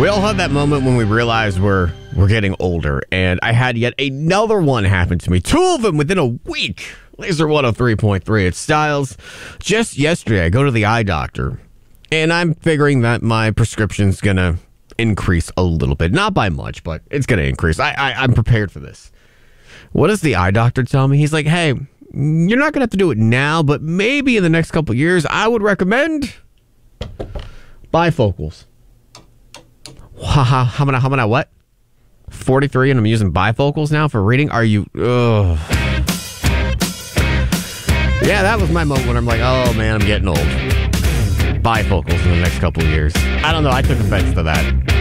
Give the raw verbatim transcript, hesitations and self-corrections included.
We all have that moment when we realize we're we're getting older, and I had yet another one happen to me. Two of them within a week. Laser one oh three point three. It's Styles. Just yesterday, I go to the eye doctor, and I'm figuring that my prescription's going to increase a little bit. Not by much, but it's going to increase. I, I, I'm prepared for this. What does the eye doctor tell me? He's like, hey, you're not going to have to do it now, but maybe in the next couple of years, I would recommend bifocals. How, how, how many, how many, what? forty-three, and I'm using bifocals now for reading? Are you, ugh. Yeah, that was my moment when I'm like, oh man, I'm getting old. Bifocals in the next couple of years. I don't know, I took offense to that.